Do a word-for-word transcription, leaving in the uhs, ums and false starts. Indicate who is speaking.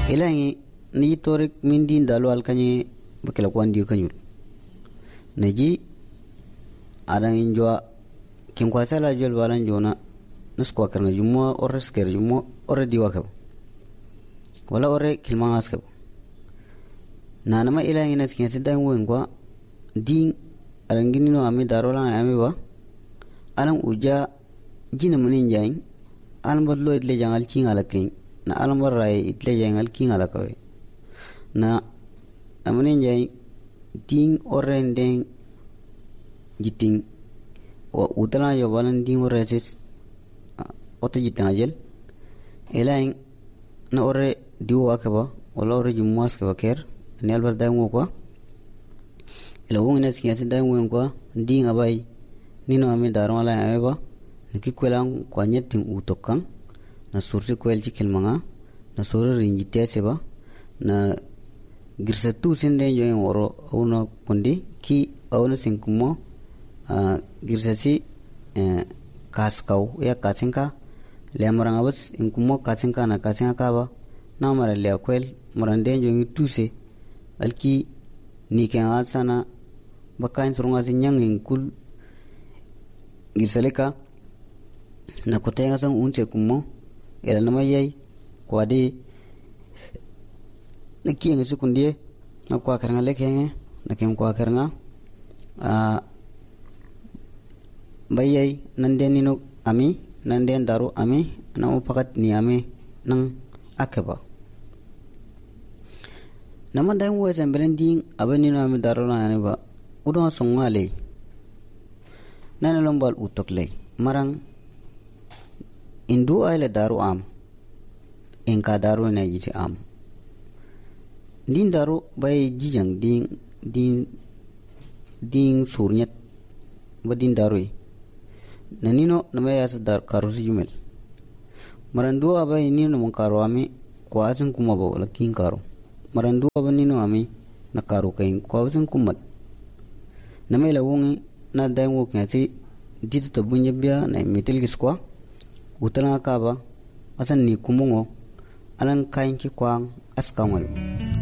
Speaker 1: Ilangi ni torik mindin dalu alkanye bakela kwandi kanyul. Naji adang injwa kim kwasala jol balan jona nus kwa karna jumwa orre sker jumwa orre diwa kabo. Wala orre kilmangas kabo. Na nama ilangi nas kiasi dang wen kwa ding arangini no ame darola ame ba alang uja jina munin jain alang badlo itle jangal king alakin na alang barai itle jangal king alakawe na namunin jain ding orren deng jiting wa utala yo balan ding orre sis oto jiting ajel elaing na orre diwa kaba wala orre jumuas kaba ker ni albar dang kwa ila wong nes kiasi dang wen kwa ding abai nino ame daron ala ame ba niki kwelang kwa nyeting utokang na sursi kwel chikil manga na suru rinjite seba na girsa tu sinde jo yung oro una kundi ki auna singkumo girsa si kaskau ya kasinka le marang abas inkumo kasinka na kasinka kaba na mara le kwel marande jo yung tuse alki nike sana bakain surunga sinyang ingkul gisaleka na kotenga sang unche kumo ela nama yai kwade na kienga sukundie na kwa karanga lekenge na kem kwa karanga a bayai nandeni no ami nanden daru ami na upakat ni ami nang akeba nama dang wo sembelending abani no ami daru na ani ba udo songale nana lombal utok lay marang indu ay la daru am inka daru na yiti am din daru bay jijang din din din surnyat ba din daru nanino namaya sa dar karusi jumel marandu abay nino mon karo ami kwasin kuma ba wala kin karo marandu abay nino ami na karo kain kwasin kumat namela wongi na dang wo kyasi jitu tabunya bia na metil giskwa utala ka ba asan ni kumungo alang kain ki kwang askangal